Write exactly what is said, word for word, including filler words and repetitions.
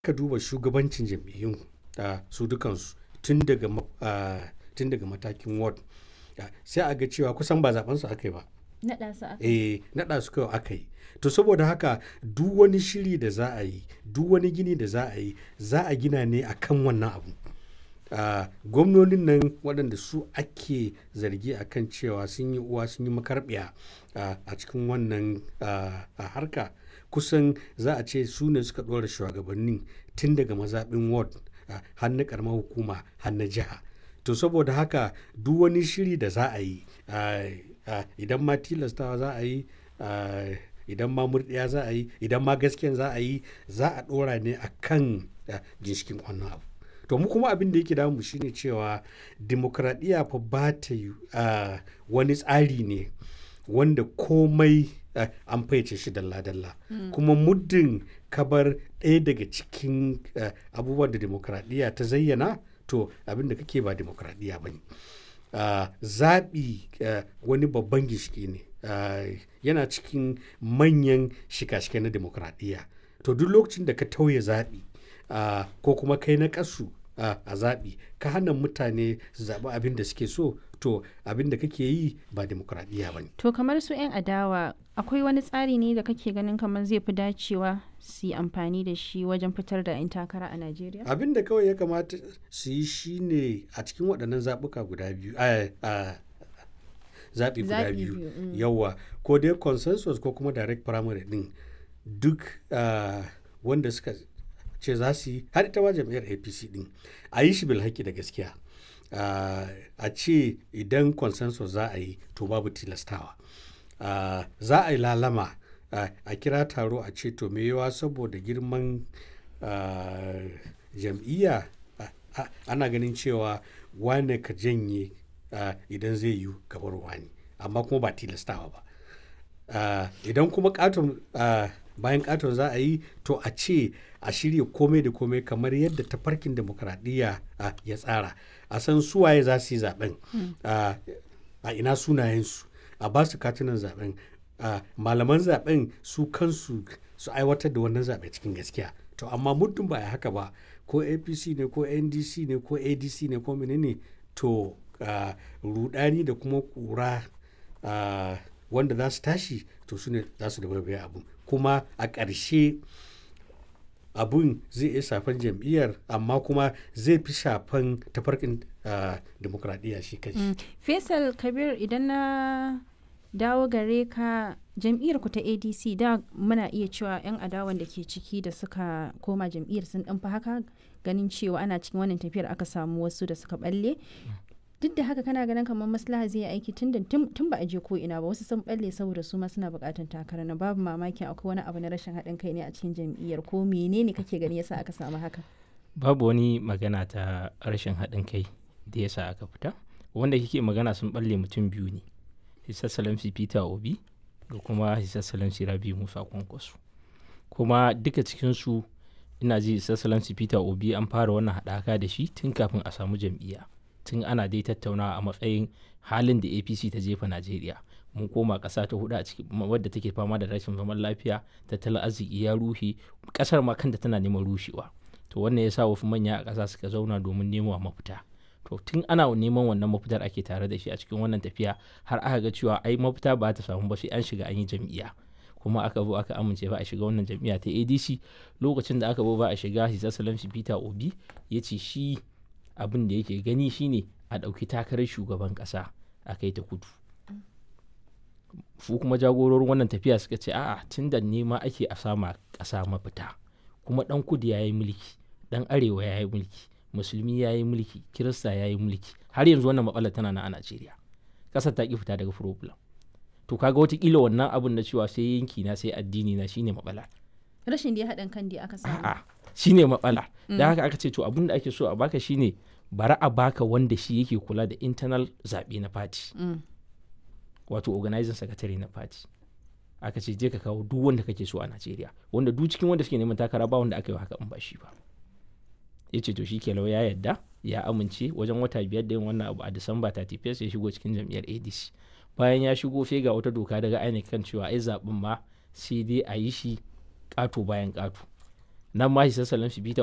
ka duba shugabancin jam'iyyun uh, su dukansu tun daga uh, tun daga matakin ward uh, sai a ga cewa kusan ba zaben su aka yi ba. Naɗa su aka eh naɗa su kawai aka yi. To saboda haka duk wani shiri da za a yi, duk wani gini da za a yi, za a gina ne a kan wannan abu. Uh, gwamnonin nan waɗanda su ake zargi a kan cewa sun yi uwa sun yi makarbiya uh, a cikin wannan uh, harka, kusan za a ce su ne suka ɗora shugabannin tun daga mazaɓin ward uh, har na ƙaramar hukuma har na jiha. To saboda haka duk wani shiri da za a yi, uh, uh, idan ma tilastawa za a yi, uh, idan ma murɗiya za a yi, idan ma gaskiyan za a yi, za a ɗora ne a kan uh, ginshikin wannan abu. To mu kuma abin da yake damu shine cewa dimokuraɗiyya fa ba ta yi uh, wani tsari ne wanda komai uh, an faice shi dalla-dalla. Mm. Kuma muddin kabar ɗaya daga cikin uh, abubuwan da dimokuraɗiyya ta zayyana, to abin da kake ba dimokuraɗiyya ba ne. Uh, zaɓi uh, wani babban gishiki ne, uh, yana cikin manyan shika-shika na dimokuraɗiyya. To duk lokacin da ka tauye zaɓi uh, ko kuma kai na ƙasu uh, a zaɓi, ka hana mutane su zaɓi abin da suke so, to abin da kake yi ba dimokuraɗiyya ba ne. To kamar su 'yan adawa, akwai wani tsari ne da kake ganin kamar zai fi dacewa su yi amfani da shi wajen fitar da 'yan takara a Najeriya? Abin da kawai ya kamata su yi shi ne a cikin waɗannan zaɓuka guda biyu, zaɓi guda biyu, mm. yawa ko dai consensus ko kuma direct primary ɗin, duk uh, wanda suka ce za su yi, har ita ma jam'iyyar A P C ɗin, a yi shi bilhaki da gaskiya. Uh, a ce idan consensus za a yi, to babu tilastawa. Uh, za a yi lalama, uh, a kira taro a ce to me yawa saboda girman uh, jam'iyya uh, uh, ana ganin cewa wane ka janye uh, idan zai yi gabar wani, amma kuma ba tilastawa ba. Uh, idan kuma katon uh, bayan katon za a yi, to a ce a shirya komai da komai kamar yadda tafarkin demokradiyya uh, ya tsara, a san suwaye za su yi zaben, hmm. uh, a ina sunayensu, a ba su katunan zaben, uh, malaman zaben su kansu su aiwatar da wannan zaɓe cikin gaskiya. To amma muddin ba a haka ba, ko A P C ne ko N D C ne ko A D C ne ko menene, to uh, rudani da kuma kura uh, wanda za su tashi, to su ne za su da barbaya abu, kuma a ƙarshe abun zai iya shafan jam'iyyar, amma kuma zai fi shafan tafarkin uh, demokradiyya shi kanshi. Mm. Faisal Kabir, idan na dawo gare ka, jam'iyyar ku ta A D C da muna iya cewa 'yan adawan da ke ciki da suka koma jam'iyyar sun ɗan fi haka, ganin cewa ana cikin wannan tafiyar aka samu wasu da suka balle. Duk da haka kana ganin kamar maslaha zai aiki tun tun ba a je ko ina ba, wasu sun balle saboda su ma suna buƙatar takara na, babu mamakin akwai wani abu na rashin haɗin kai ne a cikin jam'iyyar, ko menene kake gani yasa aka samu haka? Babu wani magana ta rashin haɗin kai da yasa aka fita. Wanda kike magana sun balle mutum biyu ne, His Excellency Peter Obi da kuma His Excellency Rabi Musa Kwankwaso. Kuma duka cikinsu ina ji His Excellency Peter Obi an fara wannan haɗaka da shi tun kafin a samu jam'iyya. Tun ana dai tattaunawa a matsayin halin da A P C ta jefa Najeriya. Mun koma ƙasa ta hudu a cikin wadda take fama da rashin zaman lafiya, tattalin arziki ya rushe, ƙasar ma kanta tana neman rushewa. To wannan ya sa wasu manya a ƙasa suka zauna domin nemo mafita. To tun ana neman wannan mafitar ake tare da shi a cikin wannan tafiya, har aka ga cewa ai mafita ba ta samu ba sai an shiga an yi jam'iyya. Kuma aka zo aka amince ba a shiga wannan jam'iyya ta A D C. Lokacin da aka zo ba a shiga, His Excellency Peter Obi ya ce shi abin da yake gani shine a ɗauki takarar shugaban ƙasa a kai ta kudu. Su kuma jagororin wannan tafiya suka ce a'a, tun da nema ake a sama ƙasa mafita, kuma ɗan kudu ya yi mulki, ɗan arewa ya yi mulki, musulmi ya yi mulki, kirista ya yi mulki, har yanzu wannan matsalar tana nan a Najeriya. Ƙasar ta ƙi fita daga problem. To kaga watakila wannan abin na cewa sai yanki na sai addini na shine matsala. Rashin da ya haɗin kan da aka samu. A'a, shine matsala. Mm. Da haka aka ce to abin da ake so a baka shine bari a baka wanda shi yake kula da internal zaɓe na party. Mm. Wato organizing secretary na party. Aka ce je ka kawo duk wanda kake so a Najeriya, wanda duk cikin wanda suke neman takara ba wanda aka yi haka in ba shi ba. Ya ce to shi ke lau ya yadda, ya amince, wajen wata biyar da yin wannan abu a Disamba thirty-first ya shigo cikin jam'iyyar A D C. Bayan ya shigo sai ga wata doka daga I N E C kan cewa ai zaɓen ma sai dai a yi shi ƙato bayan ƙato. nan ma his excellency peter